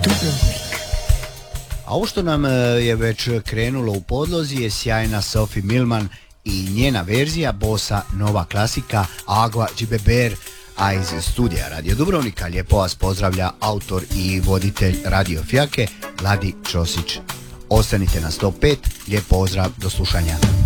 Dubrovnik. A ovo što nam je već krenulo u podlozi je sjajna Sophie Millman i njena verzija bossa nova klasika Agua de beber, a iz studija Radio Dubrovnika lijepo vas pozdravlja autor i voditelj Radio Fijake Vladi Ćosić. Ostanite na 105, lijep pozdrav, do slušanja.